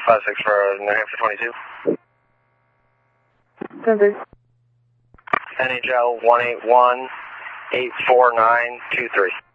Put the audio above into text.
56 for New Hampshire 22. Denver. NHL 181-84923.